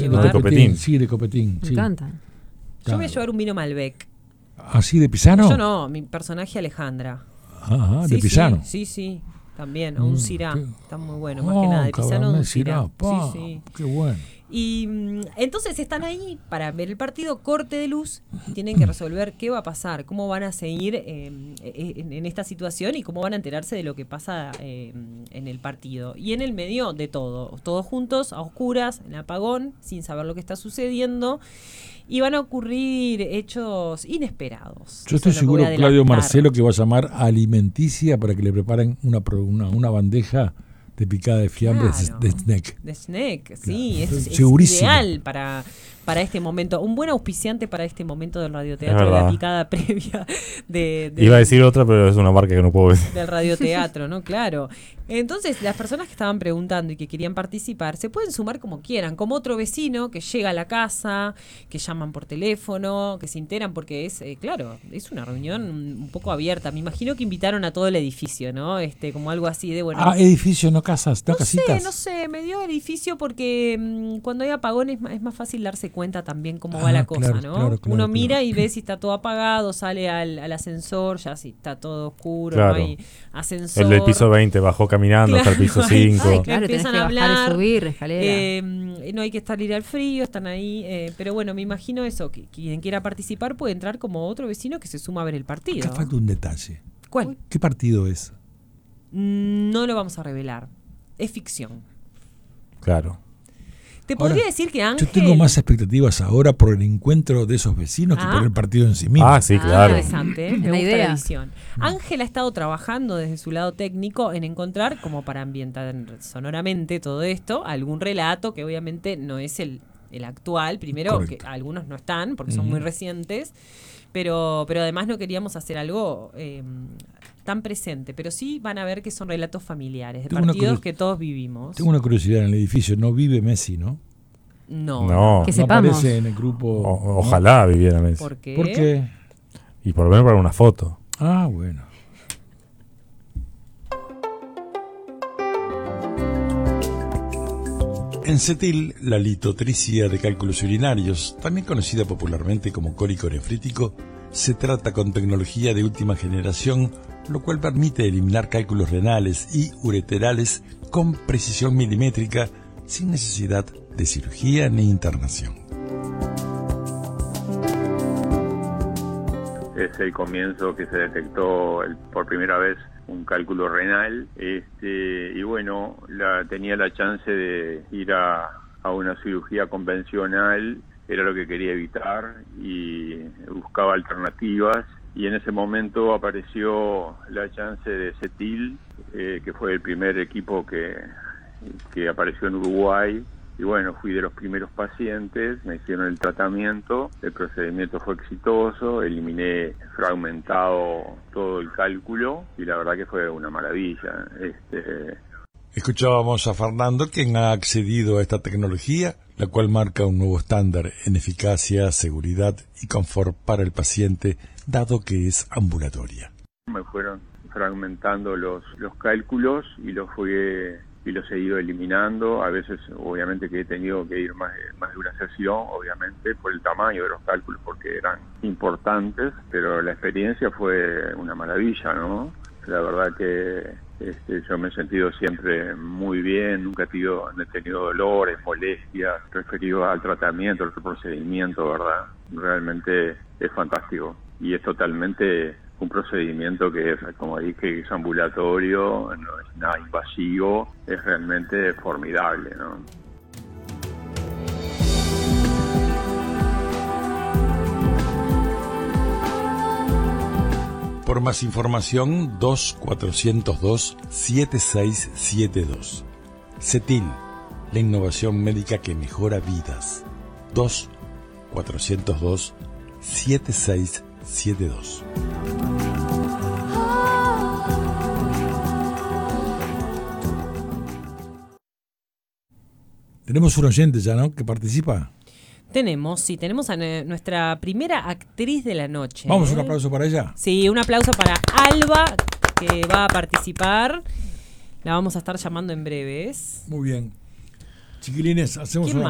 llevar. De Copetín. Sí, de Copetín. Me Sí. encanta. Claro. Yo voy a llevar un vino Malbec. ¿Así de Pisano? Yo no, mi personaje Alejandra. Ajá, Sí, de Pisano. sí, también. O un Syrah. qué- Está muy bueno, más que nada. De Pisano, Cabernet un Syrah. Syrah, pa, Sí. qué bueno. Y entonces están ahí para ver el partido, corte de luz, y tienen que resolver qué va a pasar, cómo van a seguir en esta situación y cómo van a enterarse de lo que pasa en el partido. Y en el medio de todo, todos juntos, a oscuras, en apagón, sin saber lo que está sucediendo. Y van a ocurrir hechos inesperados. Yo Eso estoy es lo que seguro, voy a Claudio adelantar. Marcelo, que va a llamar a Alimenticia para que le preparen una bandeja de picada de fiambre Claro. de snack. De snack, sí, Claro. es Segurísimo. ideal para este momento. Un buen auspiciante para este momento del radioteatro, Es de la verdad. picada previa Iba a decir otra, pero es una marca que no puedo decir. del radioteatro, ¿no? Claro. Entonces, las personas que estaban preguntando y que querían participar se pueden sumar como quieran, como otro vecino que llega a la casa, que llaman por teléfono, que se enteran porque es, claro, es una reunión un poco abierta. Me imagino que invitaron a todo el edificio, ¿no? Como algo así de, bueno... Edificios, no casas, no casitas. No sé, me dio edificio porque cuando hay apagones es más fácil darse cuenta también cómo va la cosa, claro, ¿no? claro, Uno mira claro. y ve si está todo apagado, sale al ascensor, ya si está todo oscuro, Claro. no hay ascensor. El del piso 20 bajó caminando hasta el piso Claro, 5. ay, claro, empiezan tenés a que hablar, bajar y subir, escalera. No hay que salir al frío, están ahí. Pero bueno, me imagino eso, que quien quiera participar puede entrar como otro vecino que se suma a ver el partido. Acá falta un detalle. ¿Cuál? ¿Qué partido es? No lo vamos a revelar. Es ficción. Claro. Te podría Ahora, decir que Ángel... Yo tengo más expectativas ahora por el encuentro de esos vecinos que por el partido en sí mismo. Sí, claro. Interesante, me la gusta idea. la visión. Ángel ha estado trabajando desde su lado técnico en encontrar, como para ambientar sonoramente todo esto, algún relato que obviamente no es el actual. Primero, Correcto. que algunos no están porque son muy recientes, pero además no queríamos hacer algo tan presente. Pero sí van a ver que son relatos familiares, de Tengo una partidos curios- que todos vivimos. Tengo una curiosidad en el edificio. No vive Messi, ¿no? No. Que No sepamos. aparece en el grupo. Ojalá viviera Messi. ¿Por qué? ¿Por qué? Y por lo menos para una foto. Ah, bueno. En CETIL, la litotricia de cálculos urinarios, también conocida popularmente como cólico nefrítico, se trata con tecnología de última generación, lo cual permite eliminar cálculos renales y ureterales con precisión milimétrica sin necesidad de cirugía ni internación. Es el comienzo que se detectó por primera vez un cálculo renal, y bueno, tenía la chance de ir a una cirugía convencional, era lo que quería evitar y buscaba alternativas, y en ese momento apareció la chance de CETIL, que fue el primer equipo que apareció en Uruguay. Y bueno, fui de los primeros pacientes, me hicieron el tratamiento, el procedimiento fue exitoso, eliminé fragmentado todo el cálculo y la verdad que fue una maravilla. Escuchábamos a Fernando, quien ha accedido a esta tecnología, la cual marca un nuevo estándar en eficacia, seguridad y confort para el paciente, dado que es ambulatoria. Me fueron fragmentando los cálculos y los he ido eliminando. A veces obviamente que he tenido que ir más de una sesión, obviamente por el tamaño de los cálculos, porque eran importantes, pero la experiencia fue una maravilla, ¿no? La verdad que yo me he sentido siempre muy bien, nunca he tenido dolores, molestias referidos al tratamiento, al procedimiento, ¿verdad? Realmente es fantástico y es totalmente un procedimiento que es, como dije, es ambulatorio, no es nada invasivo, es realmente formidable, ¿no? Por más información, 2-402-7672. CETIL, la innovación médica que mejora vidas. 2-402-7672. Tenemos un oyente ya, ¿no?, que participa. Tenemos a nuestra primera actriz de la noche. Vamos, un aplauso para ella. Sí, un aplauso para Alba, que va a participar. La vamos a estar llamando en breves. Muy bien. Chiquilines, hacemos ¿Quién una